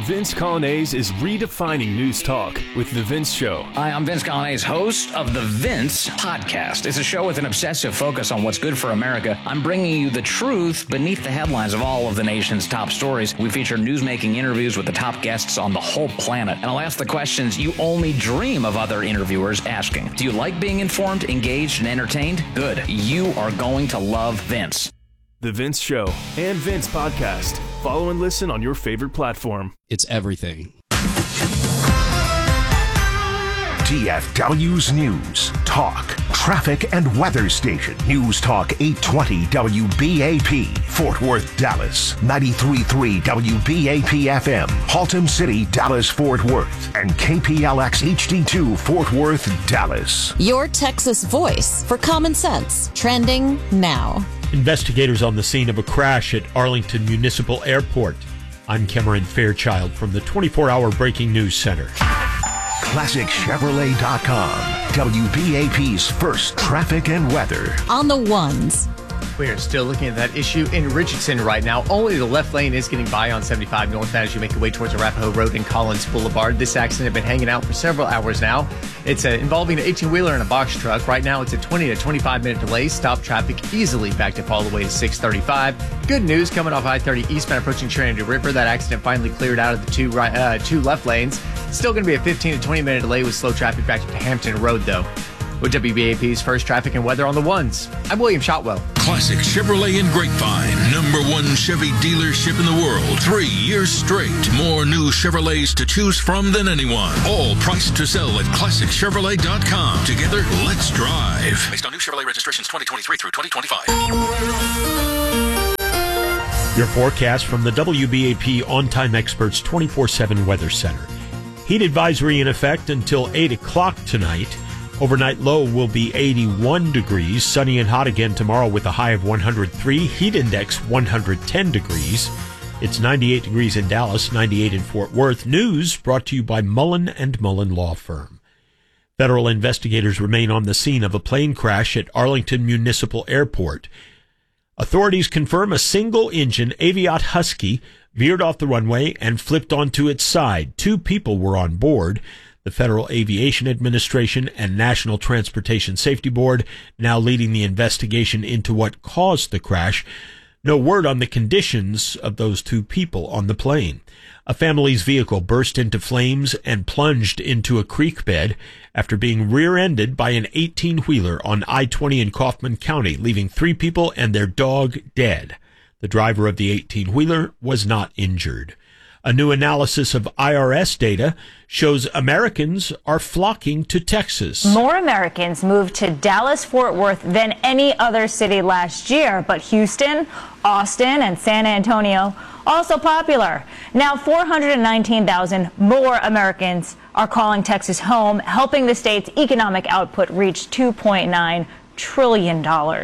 Vince Coglianese is redefining news talk with The Vince Show. Hi, I'm Vince Coglianese, host of The Vince Podcast. It's a show with an obsessive focus on what's good for America. I'm bringing you the truth beneath the headlines of all of the nation's top stories. We feature newsmaking interviews with the top guests on the whole planet. And I'll ask the questions you only dream of other interviewers asking. Do you like being informed, engaged, and entertained? Good. You are going to love Vince. The Vince Show and Vince Podcast. Follow and listen on your favorite platform. It's everything. DFW's News, Talk, Traffic, and Weather Station. News Talk 820 WBAP, Fort Worth, Dallas. 93.3 WBAP FM, Haltom City, Dallas, Fort Worth. And KPLX HD2, Fort Worth, Dallas. Your Texas voice for common sense. Trending now. Investigators on the scene of a crash at Arlington Municipal Airport. I'm Cameron Fairchild from the 24-hour Breaking News Center. ClassicChevrolet.com, WBAP's first traffic and weather. On the ones. We are still looking at that issue in Richardson right now. Only the left lane is getting by on 75 northbound as you make your way towards Arapahoe Road and Collins Boulevard. This accident has been hanging out for several hours now. It's involving an 18-wheeler and a box truck. Right now, it's a 20 to 25-minute delay. Stop traffic easily backed up all the way to 635. Good news coming off I-30 eastbound approaching Trinity River. That accident finally cleared out of the two left lanes. Still going to be a 15 to 20-minute delay with slow traffic back up to Hampton Road, though. With WBAP's first traffic and weather on the ones, I'm William Shotwell. Classic Chevrolet in Grapevine, #1 Chevy dealership in the world. 3 years straight. More new Chevrolets to choose from than anyone. All priced to sell at ClassicChevrolet.com. Together, let's drive. Based on new Chevrolet registrations 2023 through 2025. Your forecast from the WBAP On-Time Experts 24/7 Weather Center. Heat advisory in effect until 8 o'clock tonight. Overnight low will be 81 degrees. Sunny and hot again tomorrow with a high of 103. Heat index 110 degrees. It's 98 degrees in Dallas, 98 in Fort Worth. News brought to you by Mullen & Mullen Law Firm. Federal investigators remain on the scene of a plane crash at Arlington Municipal Airport. Authorities confirm a single-engine Aviat Husky veered off the runway and flipped onto its side. 2 people were on board. The Federal Aviation Administration and National Transportation Safety Board now leading the investigation into what caused the crash. No word on the conditions of those 2 people on the plane. A family's vehicle burst into flames and plunged into a creek bed after being rear-ended by an 18-wheeler on I-20 in Kaufman County, leaving 3 people and their dog dead. The driver of the 18-wheeler was not injured. A new analysis of IRS data shows Americans are flocking to Texas. More Americans moved to Dallas-Fort Worth than any other city last year, but Houston, Austin, and San Antonio also popular. Now 419,000 more Americans are calling Texas home, helping the state's economic output reach $2.9 trillion.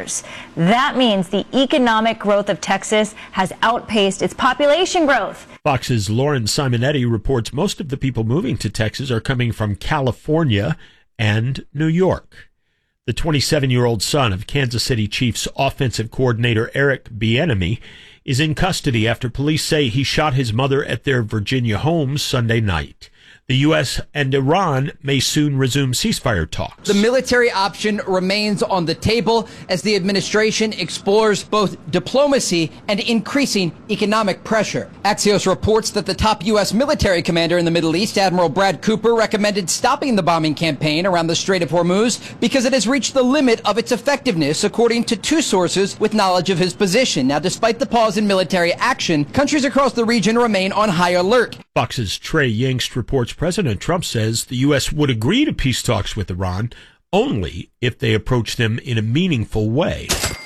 That means the economic growth of Texas has outpaced its population growth. Fox's Lauren Simonetti reports most of the people moving to Texas are coming from California and New York. The 27-year-old son of Kansas City Chiefs offensive coordinator Eric Bieniemy is in custody after police say he shot his mother at their Virginia home Sunday night. The U.S. and Iran may soon resume ceasefire talks. The military option remains on the table as the administration explores both diplomacy and increasing economic pressure. Axios reports that the top U.S. military commander in the Middle East, Admiral Brad Cooper, recommended stopping the bombing campaign around the Strait of Hormuz because it has reached the limit of its effectiveness, according to 2 sources with knowledge of his position. Now, despite the pause in military action, countries across the region remain on high alert. Fox's Trey Yingst reports President Trump says the U.S. would agree to peace talks with Iran only if they approach them in a meaningful way.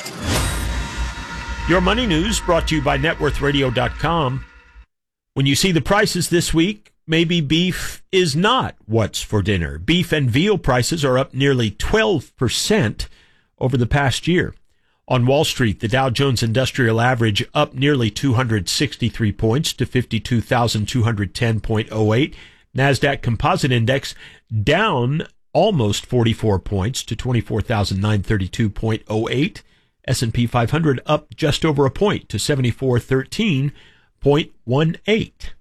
Your money news brought to you by NetWorthRadio.com. When you see the prices this week, maybe beef is not what's for dinner. Beef and veal prices are up nearly 12% over the past year. On Wall Street, the Dow Jones Industrial Average up nearly 263 points to 52,210.08. NASDAQ Composite Index down almost 44 points to 24,932.08. S&P 500 up just over a point to 7413.18.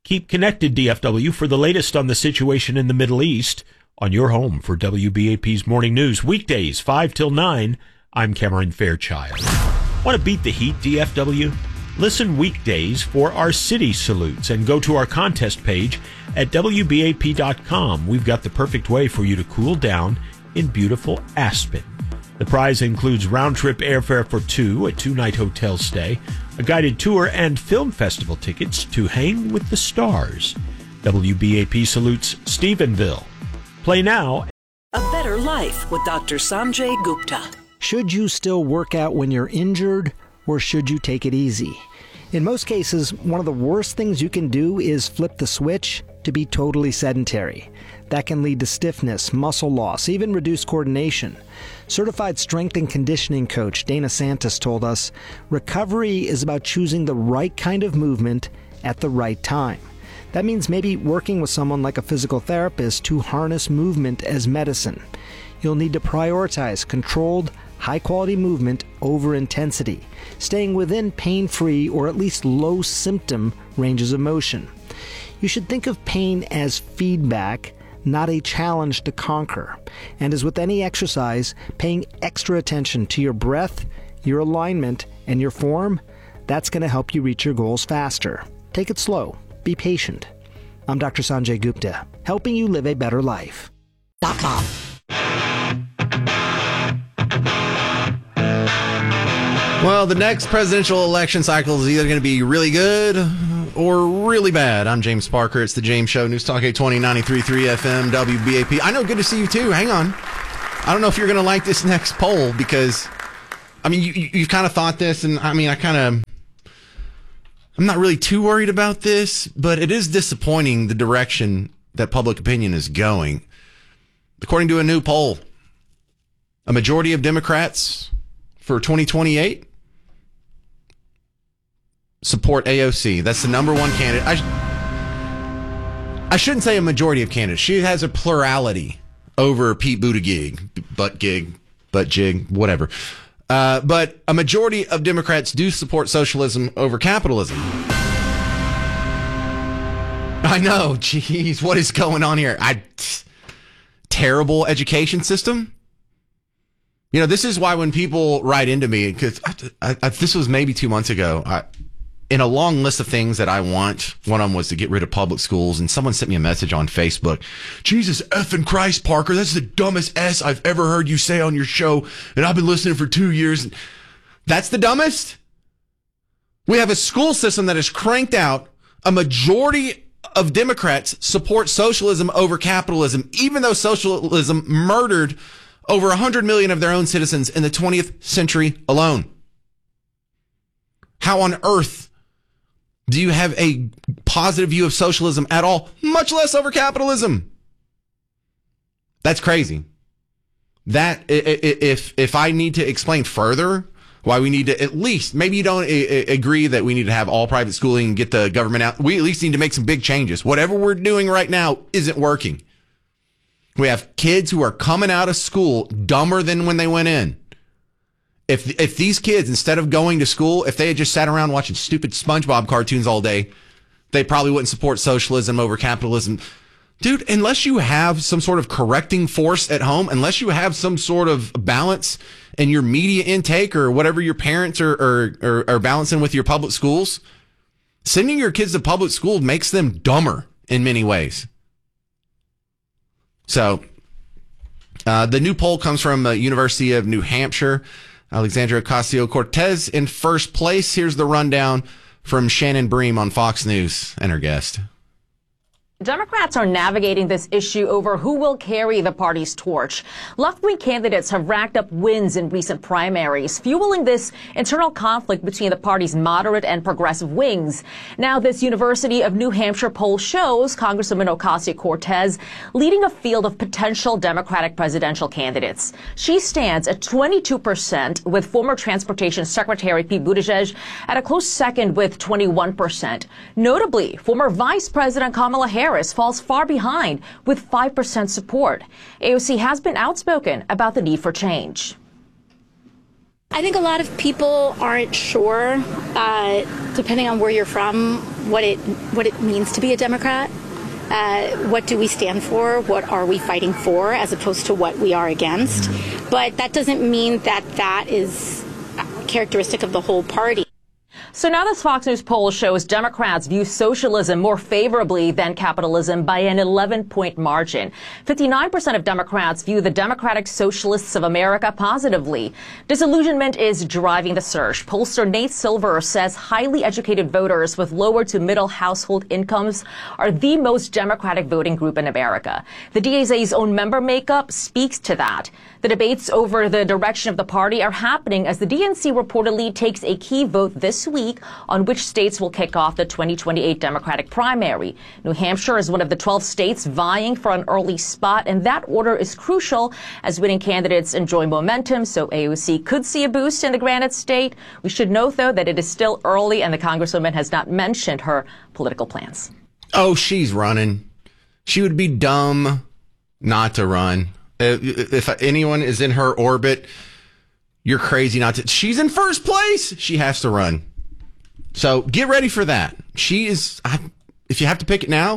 Keep connected, DFW, for the latest on the situation in the Middle East on your home for WBAP's Morning News. Weekdays, 5 till 9. I'm Cameron Fairchild. Want to beat the heat, DFW? Listen weekdays for our city salutes and go to our contest page at WBAP.com. We've got the perfect way for you to cool down in beautiful Aspen. The prize includes round-trip airfare for two, a two-night hotel stay, a guided tour, and film festival tickets to Hang with the Stars. WBAP salutes Stephenville. Play now. A better life with Dr. Sanjay Gupta. Should you still work out when you're injured, or should you take it easy? In most cases, one of the worst things you can do is flip the switch to be totally sedentary. That can lead to stiffness, muscle loss, even reduced coordination. Certified strength and conditioning coach Dana Santos told us, recovery is about choosing the right kind of movement at the right time. That means maybe working with someone like a physical therapist to harness movement as medicine. You'll need to prioritize controlled, high-quality movement over intensity, staying within pain-free or at least low-symptom ranges of motion. You should think of pain as feedback, not a challenge to conquer. And as with any exercise, paying extra attention to your breath, your alignment, and your form, that's going to help you reach your goals faster. Take it slow. Be patient. I'm Dr. Sanjay Gupta, helping you live a better life. .com. Well, the next presidential election cycle is either going to be really good or really bad. I'm James Parker. It's the James Show. News Talk 820, 93.3 FM, WBAP. I know, good to see you too. Hang on. I don't know if you're going to like this next poll because, I mean, you've kind of thought this, and I mean, I'm not really too worried about this, but it is disappointing the direction that public opinion is going. According to a new poll, a majority of Democrats for 2028 support AOC. That's the number one candidate. I shouldn't say a majority of candidates. She has a plurality over Pete Buttigieg, Buttigieg, whatever. But a majority of Democrats do support socialism over capitalism. I know, geez, what is going on here? Terrible education system. You know, this is why when people write into me, because this was maybe 2 months ago, in a long list of things that I want, one of them was to get rid of public schools, and someone sent me a message on Facebook. Jesus effing Christ, Parker, that's the dumbest S I've ever heard you say on your show, and I've been listening for 2 years. That's the dumbest? We have a school system that is cranked out. A majority of Democrats support socialism over capitalism, even though socialism murdered over 100 million of their own citizens in the 20th century alone. How on earth do you have a positive view of socialism at all, much less over capitalism? That's crazy. That, if I need to explain further why we need to at least, maybe you don't agree that we need to have all private schooling and get the government out. We at least need to make some big changes. Whatever we're doing right now isn't working. We have kids who are coming out of school dumber than when they went in. If these kids, instead of going to school, if they had just sat around watching stupid SpongeBob cartoons all day, they probably wouldn't support socialism over capitalism. Dude, unless you have some sort of correcting force at home, unless you have some sort of balance in your media intake or whatever your parents are balancing with your public schools, sending your kids to public school makes them dumber in many ways. So, the new poll comes from University of New Hampshire. Alexandria Ocasio-Cortez in first place. Here's the rundown from Shannon Bream on Fox News and her guest. Democrats are navigating this issue over who will carry the party's torch. Left-wing candidates have racked up wins in recent primaries, fueling this internal conflict between the party's moderate and progressive wings. Now, this University of New Hampshire poll shows Congresswoman Ocasio-Cortez leading a field of potential Democratic presidential candidates. She stands at 22%, with former Transportation Secretary Pete Buttigieg at a close second with 21%. Notably, former Vice President Kamala Harris falls far behind with 5% support. AOC has been outspoken about the need for change. I think a lot of people aren't sure, depending on where you're from, what it means to be a Democrat. What do we stand for? What are we fighting for, as opposed to what we are against? But that doesn't mean that is characteristic of the whole party. So now this Fox News poll shows Democrats view socialism more favorably than capitalism by an 11-point margin. 59% of Democrats view the Democratic Socialists of America positively. Disillusionment is driving the surge. Pollster Nate Silver says highly educated voters with lower to middle household incomes are the most Democratic voting group in America. The DSA's own member makeup speaks to that. The debates over the direction of the party are happening as the DNC reportedly takes a key vote this week on which states will kick off the 2028 Democratic primary. New Hampshire is one of the 12 states vying for an early spot, and that order is crucial as winning candidates enjoy momentum, so AOC could see a boost in the Granite State. We should note, though, that it is still early and the Congresswoman has not mentioned her political plans. Oh, she's running. She would be dumb not to run. If anyone is in her orbit, you're crazy not to. She's in first place. She has to run. So get ready for that. She is, if you have to pick it now,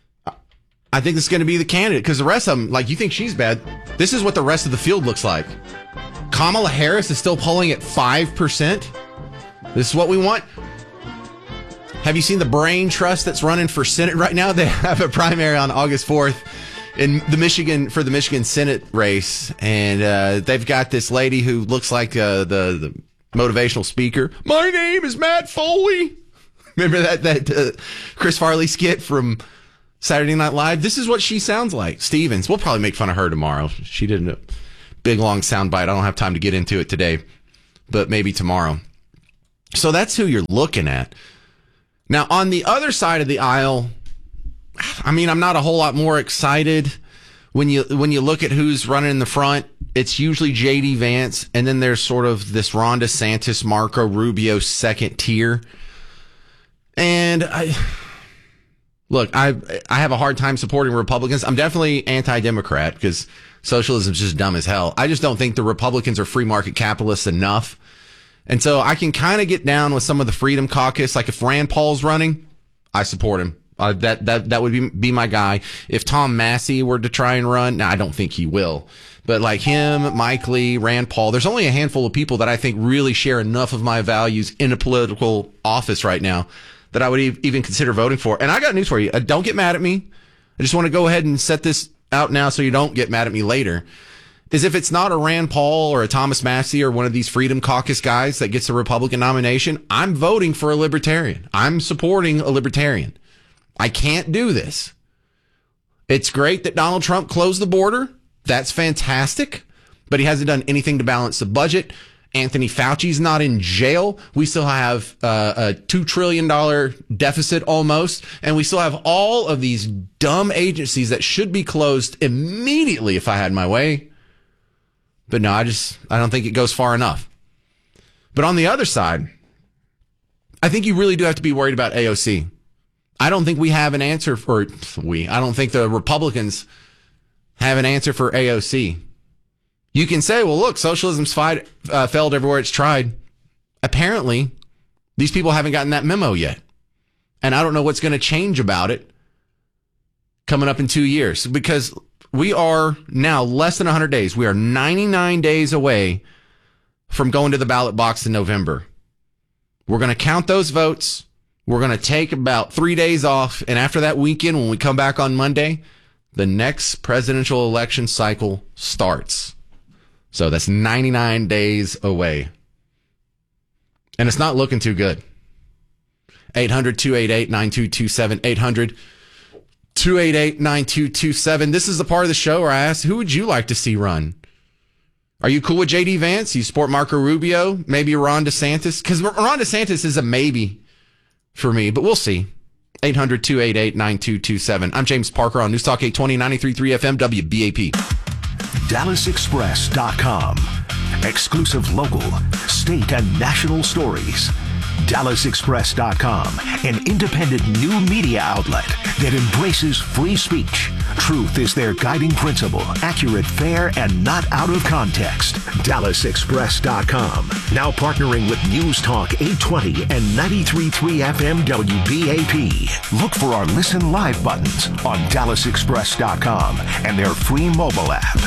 I think this is going to be the candidate, because the rest of them, like, you think she's bad. This is what the rest of the field looks like. Kamala Harris is still polling at 5%. This is what we want. Have you seen the brain trust that's running for Senate right now? They have a primary on August 4th. In the Michigan Senate race, and they've got this lady who looks like the motivational speaker. My name is Matt Foley. Remember that Chris Farley skit from Saturday Night Live? This is what she sounds like. Stevens. We'll probably make fun of her tomorrow. She did a big long soundbite. I don't have time to get into it today, but maybe tomorrow. So that's who you're looking at. Now, on the other side of the aisle, I mean, I'm not a whole lot more excited when you look at who's running in the front. It's usually J.D. Vance, and then there's sort of this Ron DeSantis, Marco Rubio second tier. And I have a hard time supporting Republicans. I'm definitely anti-Democrat because socialism is just dumb as hell. I just don't think the Republicans are free market capitalists enough. And so I can kind of get down with some of the Freedom Caucus. Like if Rand Paul's running, I support him. That would be my guy. If Tom Massey were to try and run, now I don't think he will, but like him, Mike Lee, Rand Paul, there's only a handful of people that I think really share enough of my values in a political office right now that I would even consider voting for. And I got news for you. Don't get mad at me. I just want to go ahead and set this out now so you don't get mad at me later. Is if it's not a Rand Paul or a Thomas Massey or one of these Freedom Caucus guys that gets a Republican nomination, I'm voting for a libertarian. I'm supporting a libertarian. I can't do this. It's great that Donald Trump closed the border. That's fantastic. But he hasn't done anything to balance the budget. Anthony Fauci's not in jail. We still have a $2 trillion deficit almost. And we still have all of these dumb agencies that should be closed immediately if I had my way. But no, I don't think it goes far enough. But on the other side, I think you really do have to be worried about AOC. I don't think we have an answer I don't think the Republicans have an answer for AOC. You can say, well, look, socialism's failed everywhere it's tried. Apparently, these people haven't gotten that memo yet. And I don't know what's going to change about it coming up in 2 years, because we are now less than 100 days. We are 99 days away from going to the ballot box in November. We're going to count those votes. We're going to take about 3 days off. And after that weekend, when we come back on Monday, the next presidential election cycle starts. So that's 99 days away. And it's not looking too good. 800-288-9227. 800-288-9227. This is the part of the show where I ask, who would you like to see run? Are you cool with J.D. Vance? You support Marco Rubio? Maybe Ron DeSantis? Because Ron DeSantis is a maybe for me, but we'll see. 800-288-9227. I'm James Parker on News Talk 820, 93.3 FM, WBAP. DallasExpress.com. Exclusive local, state, and national stories. DallasExpress.com, an independent new media outlet. that embraces free speech. Truth is their guiding principle. Accurate, fair, and not out of context. DallasExpress.com. Now partnering with News Talk 820 and 93.3 FM WBAP. Look for our Listen Live buttons on DallasExpress.com and their free mobile app.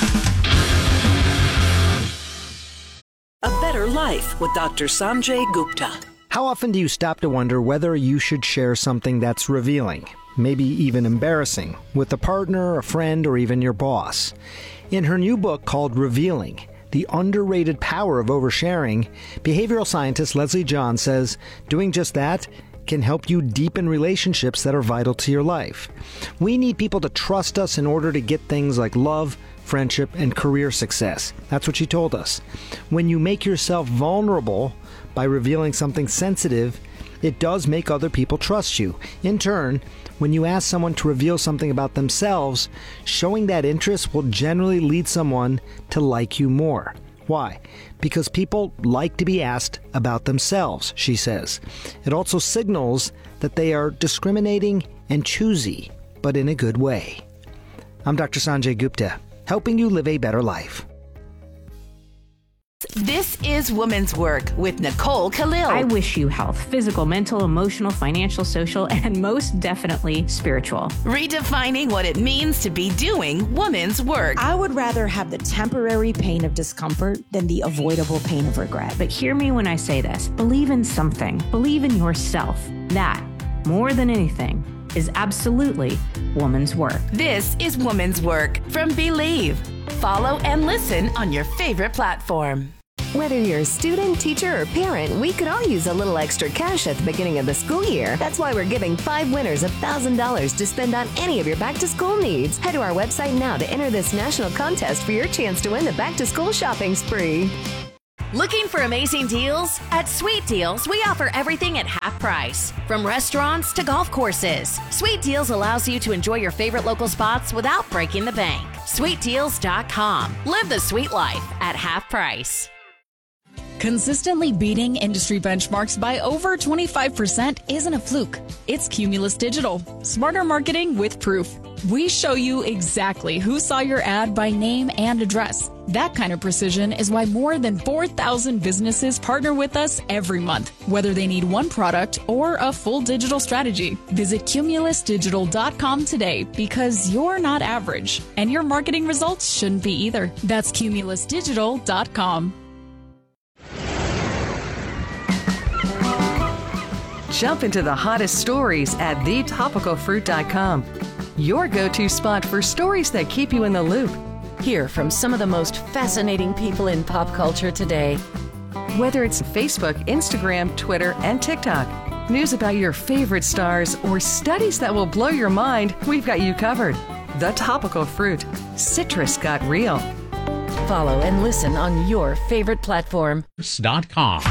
A Better Life with Dr. Sanjay Gupta. How often do you stop to wonder whether you should share something that's revealing, maybe even embarrassing, with a partner, a friend, or even your boss? In her new book called Revealing, The Underrated Power of Oversharing, behavioral scientist Leslie John says doing just that can help you deepen relationships that are vital to your life. We need people to trust us in order to get things like love, friendship, and career success. That's what she told us. When you make yourself vulnerable by revealing something sensitive, it does make other people trust you. In turn, when you ask someone to reveal something about themselves, showing that interest will generally lead someone to like you more. Why? Because people like to be asked about themselves, she says. It also signals that they are discriminating and choosy, but in a good way. I'm Dr. Sanjay Gupta, helping you live a better life. This is Women's Work with Nicole Khalil. I wish you health, physical, mental, emotional, financial, social, and most definitely spiritual. Redefining what it means to be doing women's work. I would rather have the temporary pain of discomfort than the avoidable pain of regret. But hear me when I say this. Believe in something. Believe in yourself. That, more than anything, is absolutely woman's work. This is Women's Work from Believe. Follow and listen on your favorite platform. Whether you're a student, teacher, or parent, we could all use a little extra cash at the beginning of the school year. That's why we're giving 5 winners $1,000 to spend on any of your back-to-school needs. Head to our website now to enter this national contest for your chance to win the back-to-school shopping spree. Looking for amazing deals? At Sweet Deals, we offer everything at half price. From restaurants to golf courses, Sweet Deals allows you to enjoy your favorite local spots without breaking the bank. SweetDeals.com. Live the sweet life at half price. Consistently beating industry benchmarks by over 25% isn't a fluke. It's Cumulus Digital. Smarter marketing with proof. We show you exactly who saw your ad by name and address. That kind of precision is why more than 4,000 businesses partner with us every month, whether they need one product or a full digital strategy. Visit CumulusDigital.com today because you're not average, and your marketing results shouldn't be either. That's CumulusDigital.com. Jump into the hottest stories at thetopicalfruit.com. Your go-to spot for stories that keep you in the loop. Hear from some of the most fascinating people in pop culture today. Whether it's Facebook, Instagram, Twitter, and TikTok, news about your favorite stars, or studies that will blow your mind, we've got you covered. The Topical Fruit. Citrus got real. Follow and listen on your favorite platform. .com.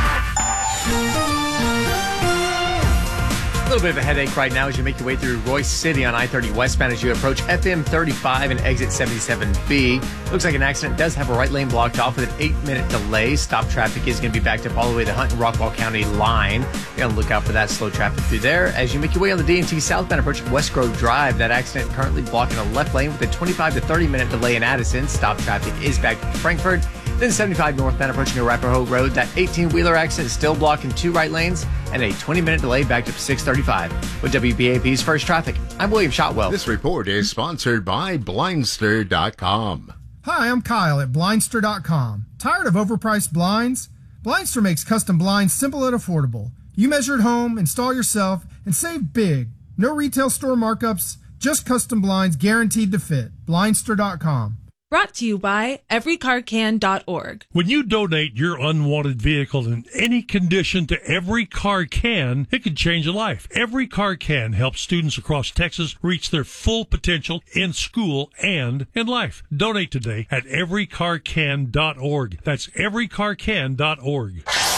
A little bit of a headache right now as you make your way through Royce City on I-30 westbound as you approach FM 35 and exit 77B. Looks like an accident does have a right lane blocked off with an 8-minute delay. Stop traffic is going to be backed up all the way to the Hunt and Rockwall County line. You're going to look out for that slow traffic through there. As you make your way on the D&T southbound approaching West Grove Drive, that accident currently blocking a left lane with a 25 to 30-minute delay in Addison. Stop traffic is backed up to Frankfort. Then 75 northbound approaching Arapahoe Road. That 18-wheeler accident is still blocking 2 right lanes and a 20-minute delay backed up to 635. With WBAP's First Traffic, I'm William Shotwell. This report is sponsored by Blindster.com. Hi, I'm Kyle at Blindster.com. Tired of overpriced blinds? Blindster makes custom blinds simple and affordable. You measure at home, install yourself, and save big. No retail store markups, just custom blinds guaranteed to fit. Blindster.com. Brought to you by everycarcan.org. When you donate your unwanted vehicle in any condition to Every Car Can, it can change a life. Every Car Can helps students across Texas reach their full potential in school and in life. Donate today at everycarcan.org. That's everycarcan.org.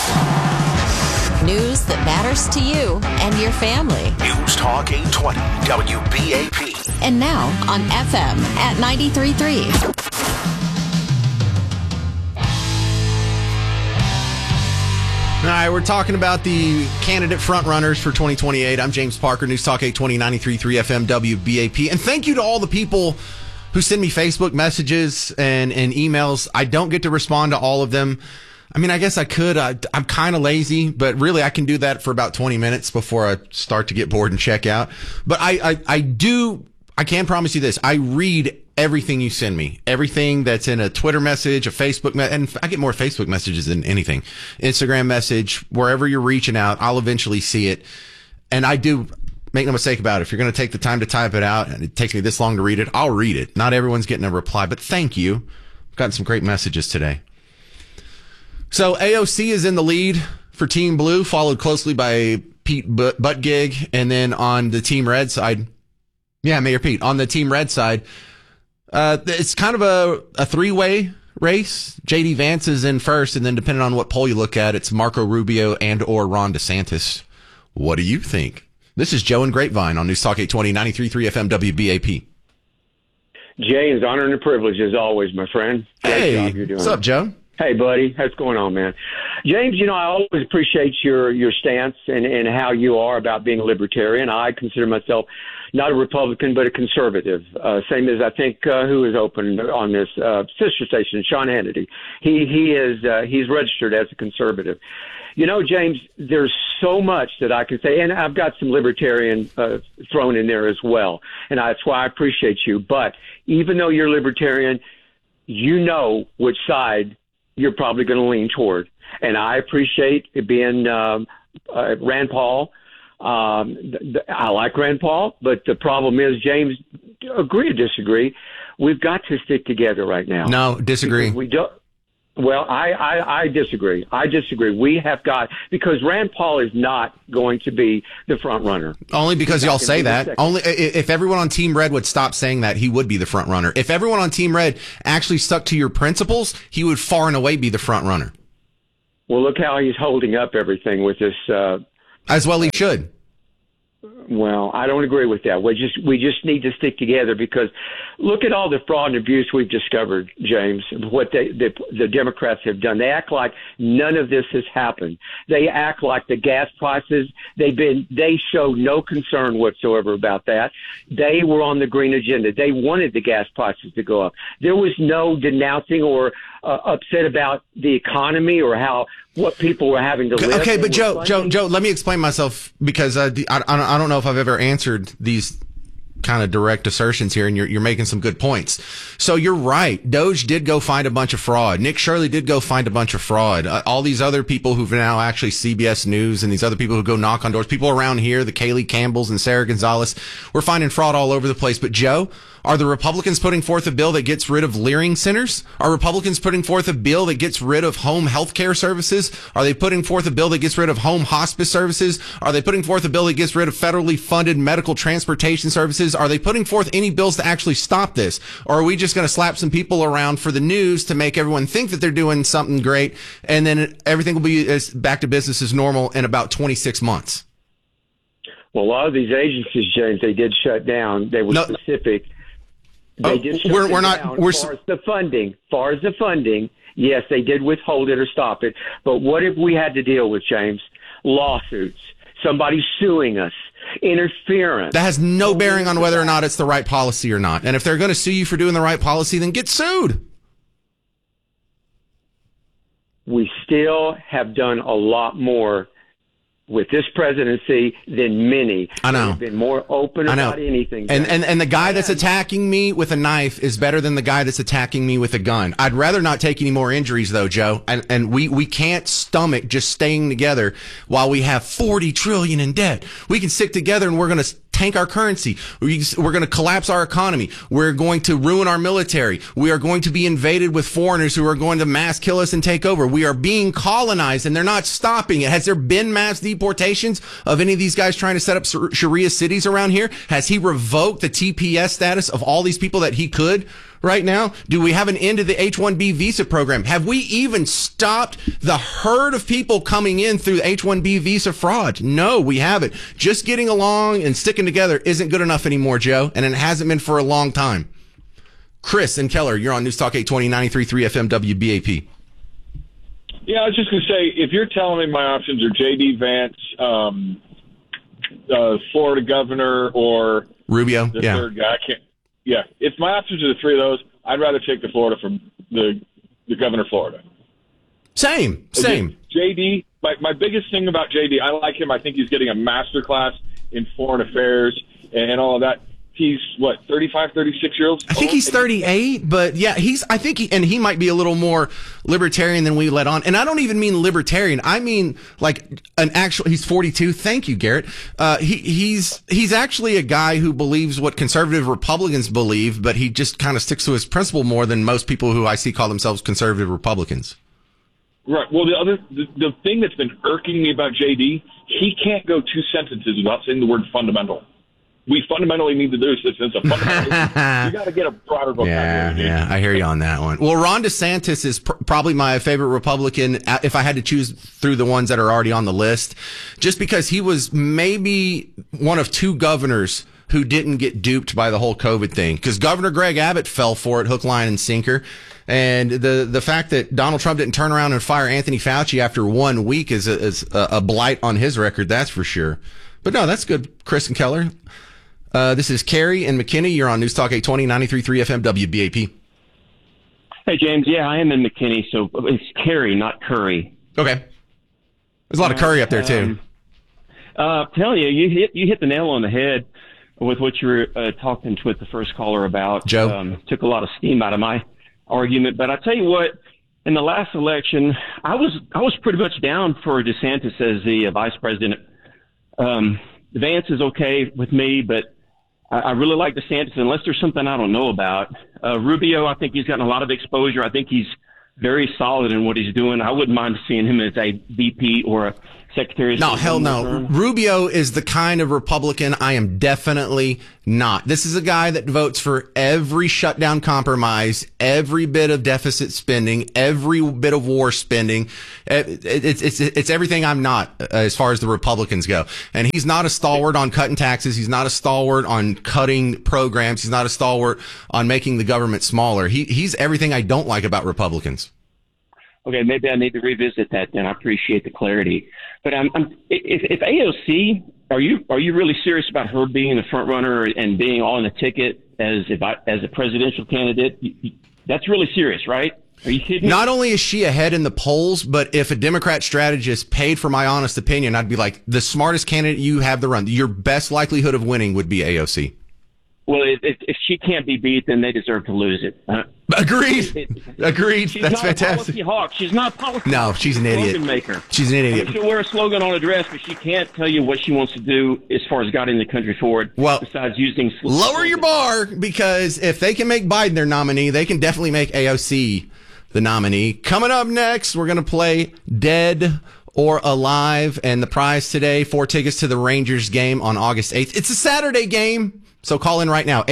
News that matters to you and your family. News Talk 820 WBAP. And now on FM at 93.3. All right, we're talking about the candidate frontrunners for 2028. I'm James Parker, News Talk 820, 93.3 FM, WBAP. And thank you to all the people who send me Facebook messages and emails. I don't get to respond to all of them. I mean, I guess I could. I'm kind of lazy, but really I can do that for about 20 minutes before I start to get bored and check out. But I can promise you this. I read everything you send me, everything that's in a Twitter message, a Facebook and I get more Facebook messages than anything. Instagram message, wherever you're reaching out, I'll eventually see it. And I do, make no mistake about it. If you're going to take the time to type it out and it takes me this long to read it, I'll read it. Not everyone's getting a reply, but thank you. I've gotten some great messages today. So AOC is in the lead for Team Blue, followed closely by Pete Buttigieg. And then on the Team Red side, Mayor Pete, on the Team Red side, it's kind of a three-way race. J.D. Vance is in first, and then depending on what poll you look at, it's Marco Rubio and or Ron DeSantis. What do you think? This is Joe and Grapevine on News Talk 820, 93.3 FM WBAP. James, honor and a privilege as always, my friend. Great job you're doing. What's up, Joe? Hey, buddy. What's going on, man? James, I always appreciate your stance and how you are about being a libertarian. I consider myself not a Republican, but a conservative. Same as I think who is open on this sister station, Sean Hannity. He's registered as a conservative. James, there's so much that I can say, and I've got some libertarian thrown in there as well, and that's why I appreciate you. But even though you're libertarian, you know which side you're probably going to lean toward. And I appreciate it being Rand Paul. I like Rand Paul, but the problem is, James, agree or disagree, we've got to stick together right now. No, disagree. We don't. Well, I disagree. I disagree. We have got, because Rand Paul is not going to be the front runner. Only because y'all say that. Only if everyone on Team Red would stop saying that, he would be the front runner. If everyone on Team Red actually stuck to your principles, he would far and away be the front runner. Well, look how he's holding up everything with this. As well he should. Well, I don't agree with that. We just need to stick together, because look at all the fraud and abuse we've discovered, James, what the Democrats have done. They act like none of this has happened. They act like the gas prices, they show no concern whatsoever about that. They were on the green agenda. They wanted the gas prices to go up. There was no denouncing or upset about the economy or what people were having to live. Okay, but Joe, let me explain myself, because I don't know if I've ever answered these kind of direct assertions here, and you're making some good points. So you're right. Doge did go find a bunch of fraud. Nick Shirley did go find a bunch of fraud. All these other people who've now actually CBS News, and these other people who go knock on doors, people around here, the Kaylee Campbells and Sarah Gonzalez, we're finding fraud all over the place. But Joe, are the Republicans putting forth a bill that gets rid of Leering centers? Are Republicans putting forth a bill that gets rid of home health care services? Are they putting forth a bill that gets rid of home hospice services? Are they putting forth a bill that gets rid of federally funded medical transportation services? Are they putting forth any bills to actually stop this? Or are we just going to slap some people around for the news to make everyone think that they're doing something great, and then everything will be back to business as normal in about 26 months? Well, a lot of these agencies, James, they did shut down. They were specific. They did shut down. As far as the funding, yes, they did withhold it or stop it. But what if we had to deal with, James? Lawsuits, somebody suing us, interference. That has no bearing on whether or not it's the right policy or not. And if they're going to sue you for doing the right policy, then get sued. We still have done a lot more with this presidency than many. I know. They've been more open about anything. And the guy that's attacking me with a knife is better than the guy that's attacking me with a gun. I'd rather not take any more injuries, though, Joe. And we can't stomach just staying together while we have $40 trillion in debt. We can stick together, and we're going to tank our currency. We're going to collapse our economy. We're going to ruin our military. We are going to be invaded with foreigners who are going to mass kill us and take over. We are being colonized, and they're not stopping it. Has there been mass deportations of any of these guys trying to set up Sharia cities around here? Has he revoked the TPS status of all these people that he could right now? Do we have an end to the H-1B visa program? Have we even stopped the herd of people coming in through H-1B visa fraud? No, we haven't. Just getting along and sticking together isn't good enough anymore, Joe, and it hasn't been for a long time. Chris and Keller, you're on News Talk 820, 93.3 FM WBAP. Yeah, I was just going to say, if you're telling me my options are J.D. Vance, Florida governor, or Rubio, the third guy, I can't. Yeah, if my options are the three of those, I'd rather take the Florida from the governor of Florida. Same. J.D., my biggest thing about J.D., I like him. I think he's getting a master class in foreign affairs and all of that. He's, 35, 36 years old? I think he's 38, but yeah, he might be a little more libertarian than we let on. And I don't even mean libertarian. I mean he's 42. Thank you, Garrett. He's actually a guy who believes what conservative Republicans believe, but he just kind of sticks to his principle more than most people who I see call themselves conservative Republicans. Right. Well, the thing that's been irking me about JD, he can't go two sentences without saying the word fundamental. We fundamentally need to do this. It's a fundamental. You got to get a broader vocabulary. Yeah, I hear you on that one. Well, Ron DeSantis is probably my favorite Republican if I had to choose through the ones that are already on the list, just because he was maybe one of two governors who didn't get duped by the whole COVID thing. Because Governor Greg Abbott fell for it, hook, line, and sinker. And the fact that Donald Trump didn't turn around and fire Anthony Fauci after 1 week is a blight on his record, that's for sure. But no, that's good, Chris and Keller. This is Kerry and McKinney. You're on News Talk 820, 93.3 FM, WBAP. Hey, James. Yeah, I am in McKinney, so it's Kerry, not Curry. Okay. There's a lot of curry up there, too. Tell you hit the nail on the head with what you were talking with the first caller about. Joe? Took a lot of steam out of my argument. But I tell you what, in the last election, I was pretty much down for DeSantis as the vice president. Vance is okay with me, but I really like DeSantis unless there's something I don't know about. Rubio, I think he's gotten a lot of exposure. I think he's very solid in what he's doing. I wouldn't mind seeing him as a VP or a secretary. No, hell no. Rubio is the kind of Republican I am definitely not. This is a guy that votes for every shutdown compromise, every bit of deficit spending, every bit of war spending. It's everything I'm not as far as the Republicans go. And he's not a stalwart on cutting taxes. He's not a stalwart on cutting programs. He's not a stalwart on making the government smaller. He's everything I don't like about Republicans. Okay, maybe I need to revisit that then. I appreciate the clarity. But if AOC, are you really serious about her being the front runner and being on the ticket as a presidential candidate? That's really serious, right? Are you kidding me? Not only is she ahead in the polls, but if a Democrat strategist paid for my honest opinion, I'd be like, the smartest candidate you have to run. Your best likelihood of winning would be AOC. Well, if she can't be beat, then they deserve to lose it. Agreed. Agreed. That's fantastic. Policy hawk. She's not a policy. No, she's an idiot. Slogan maker. She's an idiot. She'll wear a slogan on a dress, but she can't tell you what she wants to do as far as guiding the country forward. Well, besides using lower your bar, because if they can make Biden their nominee, they can definitely make AOC the nominee. Coming up next, we're going to play Dead or Alive, and the prize today, 4 tickets to the Rangers game on August 8th. It's a Saturday game. So call in right now,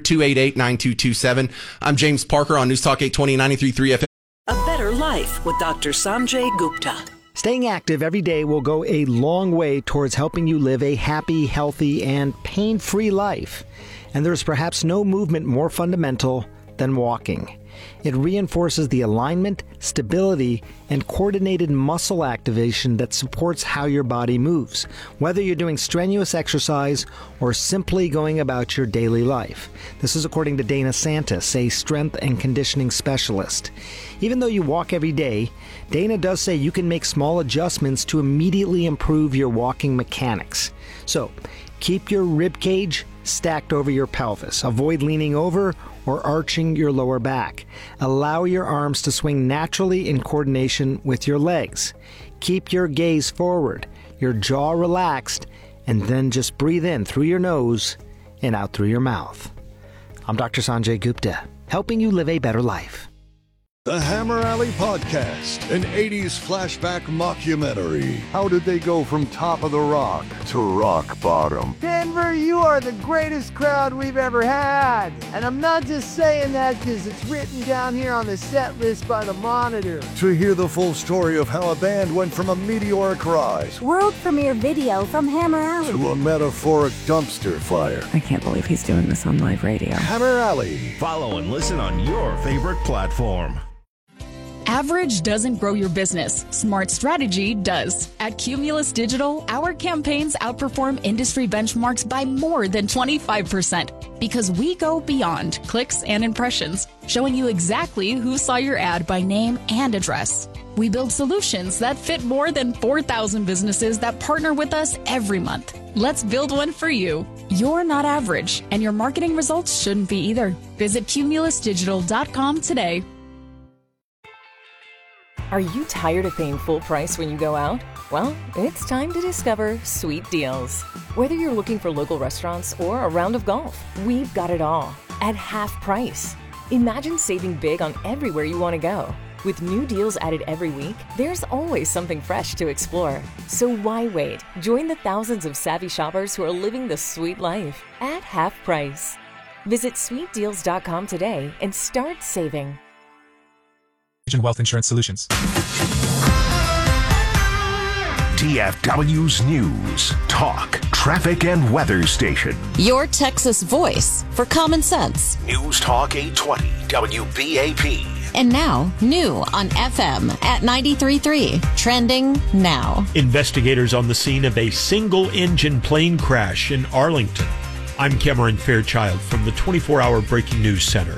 800-288-9227. I'm James Parker on News Talk 820, 93.3 FM. A better life with Dr. Sanjay Gupta. Staying active every day will go a long way towards helping you live a happy, healthy, and pain-free life. And there's perhaps no movement more fundamental than walking. It reinforces the alignment, stability, and coordinated muscle activation that supports how your body moves, whether you're doing strenuous exercise or simply going about your daily life. This is according to Dana Santis, a strength and conditioning specialist. Even though you walk every day, Dana does say you can make small adjustments to immediately improve your walking mechanics. So, keep your rib cage stacked over your pelvis. Avoid leaning over or arching your lower back. Allow your arms to swing naturally in coordination with your legs. Keep your gaze forward, your jaw relaxed, and then just breathe in through your nose and out through your mouth. I'm Dr. Sanjay Gupta, helping you live a better life. The Hammer Alley Podcast, an 80s flashback mockumentary. How did they go from top of the rock to rock bottom? Denver, you are the greatest crowd we've ever had. And I'm not just saying that because it's written down here on the set list by the Monitor. To hear the full story of how a band went from a meteoric rise, world premiere video from Hammer Alley, to a metaphoric dumpster fire. I can't believe he's doing this on live radio. Hammer Alley. Follow and listen on your favorite platform. Average doesn't grow your business. Smart strategy does. At Cumulus Digital, our campaigns outperform industry benchmarks by more than 25% because we go beyond clicks and impressions, showing you exactly who saw your ad by name and address. We build solutions that fit more than 4,000 businesses that partner with us every month. Let's build one for you. You're not average, and your marketing results shouldn't be either. Visit cumulusdigital.com today. Are you tired of paying full price when you go out? Well, it's time to discover Sweet Deals. Whether you're looking for local restaurants or a round of golf, we've got it all at half price. Imagine saving big on everywhere you want to go. With new deals added every week, there's always something fresh to explore. So why wait? Join the thousands of savvy shoppers who are living the sweet life at half price. Visit sweetdeals.com today and start saving. Wealth Insurance Solutions. DFW's News, Talk, Traffic, and Weather Station. Your Texas voice for common sense. News Talk 820 WBAP. And now, new on FM at 93.3. Trending now. Investigators on the scene of a single-engine plane crash in Arlington. I'm Cameron Fairchild from the 24-hour Breaking News Center.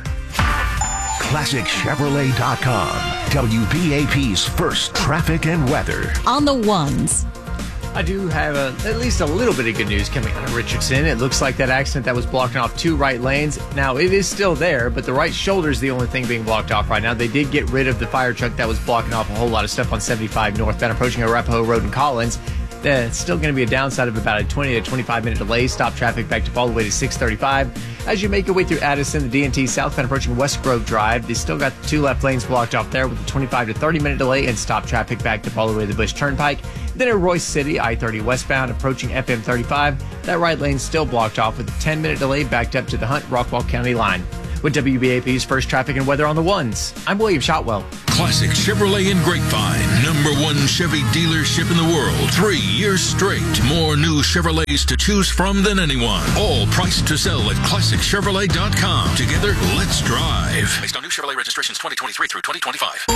ClassicChevrolet.com. WBAP's first traffic and weather. On the ones. I do have at least a little bit of good news coming out of Richardson. It looks like that accident that was blocking off two right lanes. Now, it is still there, but the right shoulder is the only thing being blocked off right now. They did get rid of the fire truck that was blocking off a whole lot of stuff on 75 northbound, approaching Arapahoe Road in Collins. It's still going to be a downside of about a 20 to 25 minute delay. Stop traffic backed up all the way to 635. As you make your way through Addison, the DNT southbound approaching West Grove Drive, they still got the two left lanes blocked off there with a 25 to 30 minute delay and stop traffic backed up all the way to the Bush Turnpike. Then at Royce City, I-30 westbound approaching FM 35, that right lane still blocked off with a 10 minute delay backed up to the Hunt-Rockwall County line. With WBAP's first traffic and weather on the ones, I'm William Shotwell. Classic Chevrolet in Grapevine, #1 Chevy dealership in the world. 3 years straight. More new Chevrolets to choose from than anyone. All priced to sell at ClassicChevrolet.com. Together, let's drive. Based on new Chevrolet registrations 2023 through 2025.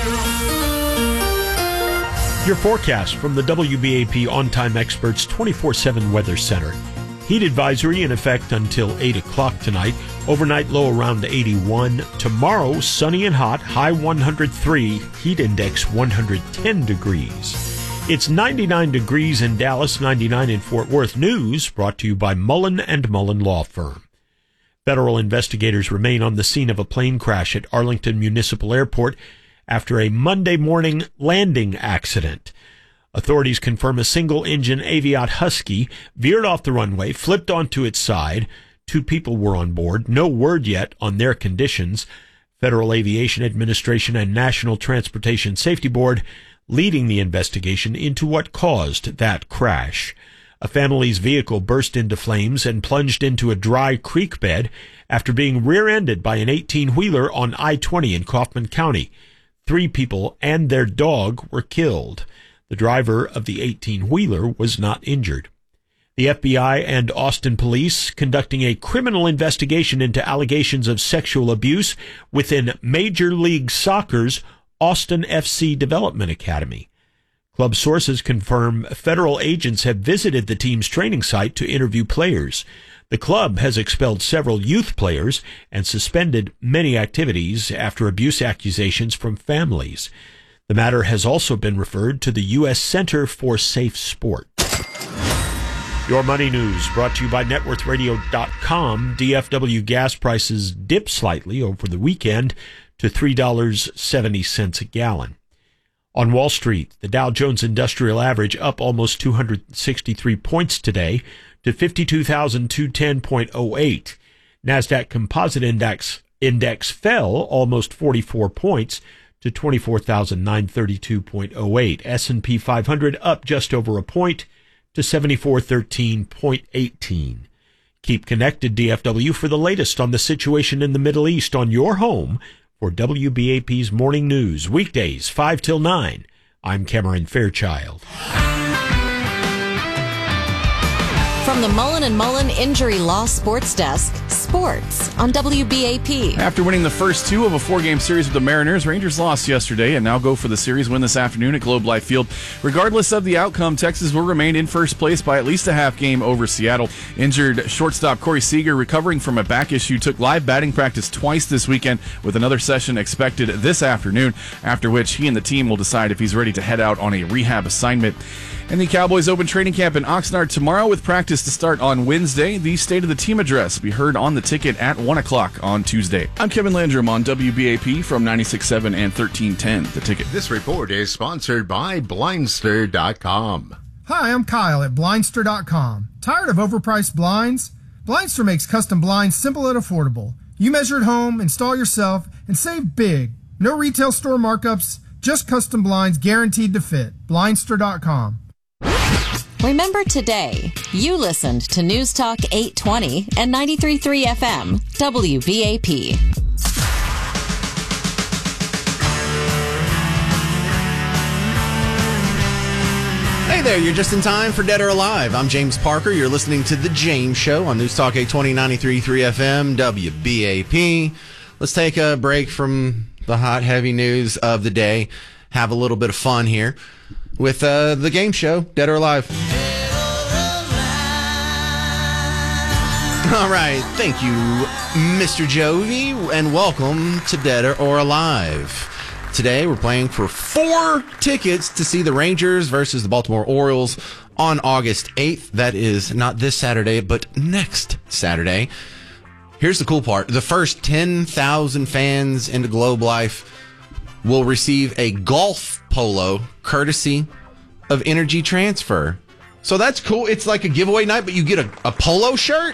Your forecast from the WBAP On-Time Experts 24/7 Weather Center. Heat advisory in effect until 8 o'clock tonight. Overnight low around 81. Tomorrow, sunny and hot, high 103. Heat index 110 degrees. It's 99 degrees in Dallas, 99 in Fort Worth. News brought to you by Mullen & Mullen Law Firm. Federal investigators remain on the scene of a plane crash at Arlington Municipal Airport after a Monday morning landing accident. Authorities confirm a single-engine Aviat Husky veered off the runway, flipped onto its side. 2 people were on board. No word yet on their conditions. Federal Aviation Administration and National Transportation Safety Board leading the investigation into what caused that crash. A family's vehicle burst into flames and plunged into a dry creek bed after being rear-ended by an 18-wheeler on I-20 in Kaufman County. 3 people and their dog were killed. The driver of the 18-wheeler was not injured. The FBI and Austin police conducting a criminal investigation into allegations of sexual abuse within Major League Soccer's Austin FC Development Academy. Club sources confirm federal agents have visited the team's training site to interview players. The club has expelled several youth players and suspended many activities after abuse accusations from families. The matter has also been referred to the U.S. Center for Safe Sport. Your Money News brought to you by NetworthRadio.com. DFW gas prices dipped slightly over the weekend to $3.70 a gallon. On Wall Street, the Dow Jones Industrial Average up almost 263 points today to 52,210.08. NASDAQ Composite Index fell almost 44 points to 24,932.08. S&P 500 up just over a point to 7413.18. Keep connected, DFW, for the latest on the situation in the Middle East on your home for WBAP's Morning News. Weekdays, 5 till 9. I'm Cameron Fairchild. From the Mullen & Mullen Injury Law Sports Desk, sports on WBAP. After winning the first two of a 4-game series with the Mariners, Rangers lost yesterday and now go for the series win this afternoon at Globe Life Field. Regardless of the outcome, Texas will remain in first place by at least a half game over Seattle. Injured shortstop Corey Seager, recovering from a back issue, took live batting practice twice this weekend with another session expected this afternoon, after which he and the team will decide if he's ready to head out on a rehab assignment. And the Cowboys open training camp in Oxnard tomorrow with practice to start on Wednesday. The State of the Team address will be heard on the ticket at 1 o'clock on Tuesday. I'm Kevin Landrum on WBAP from 96.7 and 1310. The Ticket. This report is sponsored by Blindster.com. Hi, I'm Kyle at Blindster.com. Tired of overpriced blinds? Blindster makes custom blinds simple and affordable. You measure at home, install yourself, and save big. No retail store markups, just custom blinds guaranteed to fit. Blindster.com. Remember today, you listened to News Talk 820 and 93.3 FM, WBAP. Hey there, you're just in time for Dead or Alive. I'm James Parker. You're listening to The James Show on News Talk 820, 93.3 FM, WBAP. Let's take a break from the hot, heavy news of the day. Have a little bit of fun here with the game show, Dead or Alive. All right, thank you, Mr. Jovi, and welcome to Dead or Alive. Today, we're playing for 4 tickets to see the Rangers versus the Baltimore Orioles on August 8th. That is not this Saturday, but next Saturday. Here's the cool part. The first 10,000 fans into Globe Life will receive a golf polo courtesy of Energy Transfer. So that's cool. It's like a giveaway night, but you get a polo shirt?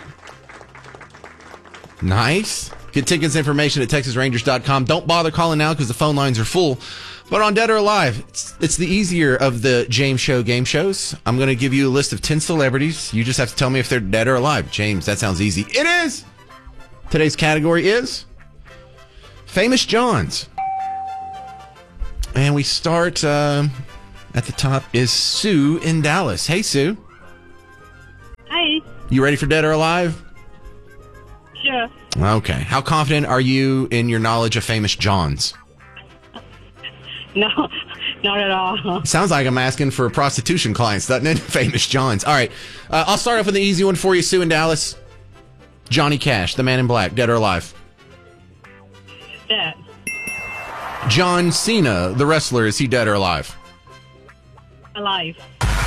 Nice. Get tickets information at TexasRangers.com. Don't bother calling now because the phone lines are full. But on Dead or Alive, it's the easier of the James Show game shows. I'm going to give you a list of 10 celebrities. You just have to tell me if they're dead or alive. James, that sounds easy. It is! Today's category is Famous Johns. And we start at the top is Sue in Dallas. Hey, Sue. Hi. You ready for Dead or Alive? Sure. Okay. How confident are you in your knowledge of Famous Johns? No, not at all. Sounds like I'm asking for prostitution clients, doesn't it? Famous Johns. All right. I'll start off with an easy one for you, Sue in Dallas. Johnny Cash, the Man in Black, dead or alive? Dead. John Cena, the wrestler, is he dead or alive? Alive.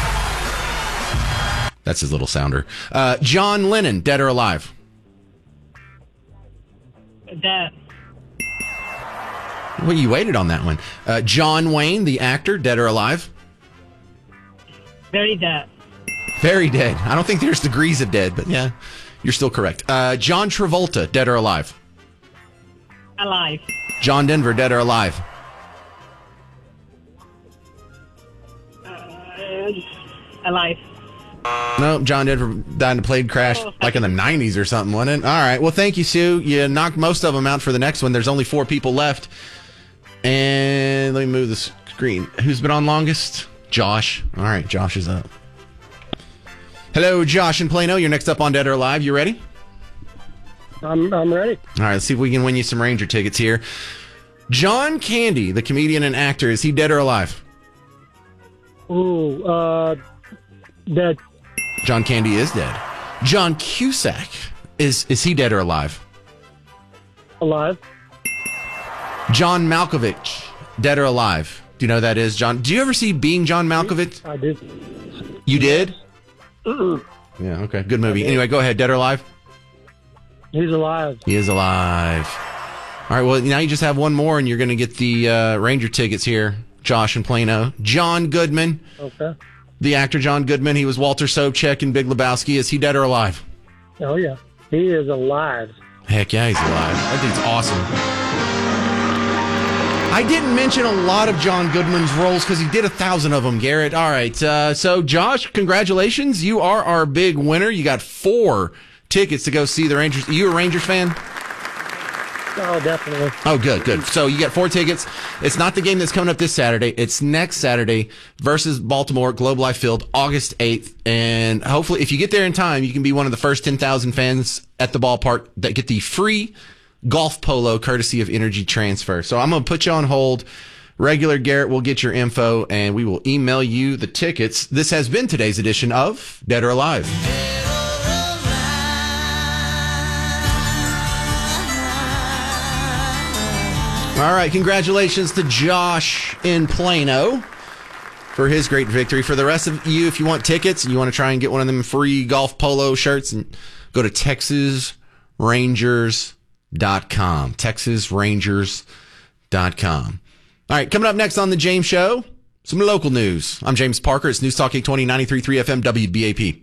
That's his little sounder. John Lennon, dead or alive? Dead. Well, you waited on that one. John Wayne, the actor, dead or alive? Very dead. Very dead. I don't think there's degrees of dead, but yeah, you're still correct. John Travolta, dead or alive? Alive. John Denver, dead or alive? Alive. No, John Denver died in a plane crash like in the 90s or something, wasn't it? All right. Well, thank you, Sue. You knocked most of them out for the next one. There's only 4 people left. And let me move the screen. Who's been on longest? Josh. All right, Josh is up. Hello, Josh in Plano. You're next up on Dead or Alive. You ready? I'm ready. All right, let's see if we can win you some Ranger tickets here. John Candy, the comedian and actor, is he dead or alive? Ooh, dead. John Candy is dead. John Cusack, is he dead or alive? Alive. John Malkovich, dead or alive? Do you know who that is, John? Do you ever see Being John Malkovich? I did. You did? Mm-mm. Yeah, okay. Good movie. Anyway, go ahead. Dead or alive? He's alive. He is alive. All right, well, now you just have one more, and you're going to get the Ranger tickets here, Josh in Plano. John Goodman. Okay. The actor John Goodman. He was Walter Sobchak in Big Lebowski. Is he dead or alive? Oh, yeah. He is alive. Heck yeah, he's alive. That dude's awesome. I didn't mention a lot of John Goodman's roles because he did 1,000 of them, Garrett. All right, so Josh, congratulations. You are our big winner. You got 4 tickets to go see the Rangers. Are you a Rangers fan? Oh, definitely. Oh, good. So you get 4 tickets. It's not the game that's coming up this Saturday. It's next Saturday versus Baltimore, Globe Life Field, August 8th. And hopefully, if you get there in time, you can be one of the first 10,000 fans at the ballpark that get the free golf polo courtesy of Energy Transfer. So I'm going to put you on hold. Regular Garrett will get your info, and we will email you the tickets. This has been today's edition of Dead or Alive. All right, congratulations to Josh in Plano for his great victory. For the rest of you, if you want tickets and you want to try and get one of them free golf polo shirts, and go to TexasRangers.com. TexasRangers.com. All right, coming up next on The James Show, some local news. I'm James Parker. It's News Talk 820, 93.3 FM, WBAP.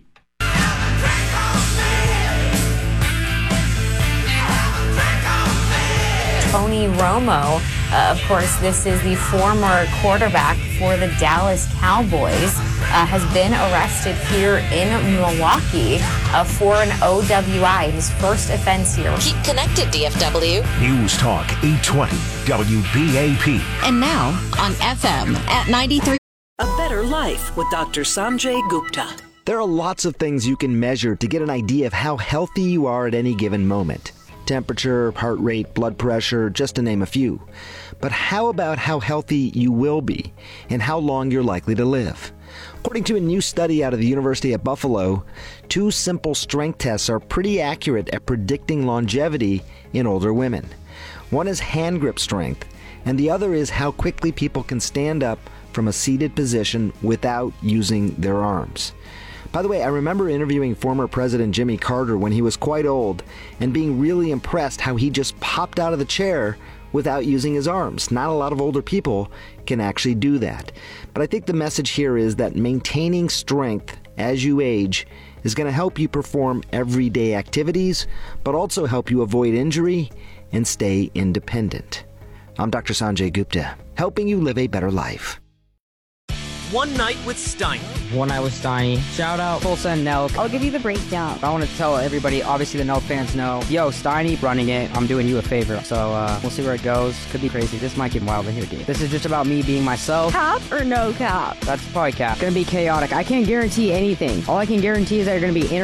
Tony Romo, of course, this is the former quarterback for the Dallas Cowboys, has been arrested here in Milwaukee for an OWI, his first offense here. Keep connected, DFW. News Talk 820 WBAP. And now on FM at 93. A Better Life with Dr. Sanjay Gupta. There are lots of things you can measure to get an idea of how healthy you are at any given moment. Temperature, heart rate, blood pressure, just to name a few. But how about how healthy you will be and how long you're likely to live? According to a new study out of the University of Buffalo, 2 simple strength tests are pretty accurate at predicting longevity in older women. One is hand grip strength, and the other is how quickly people can stand up from a seated position without using their arms. By the way, I remember interviewing former President Jimmy Carter when he was quite old and being really impressed how he just popped out of the chair without using his arms. Not a lot of older people can actually do that. But I think the message here is that maintaining strength as you age is going to help you perform everyday activities, but also help you avoid injury and stay independent. I'm Dr. Sanjay Gupta, helping you live a better life. One Night with Steiny. One Night with Steiny. Shout out Tulsa and Nelk. I'll give you the breakdown. I want to tell everybody, obviously the Nelk fans know, yo, Steiny running it, I'm doing you a favor. So we'll see where it goes. Could be crazy. This might get wild in here, dude. This is just about me being myself. Cap or no cap? That's probably cap. It's going to be chaotic. I can't guarantee anything. All I can guarantee is that you're going to be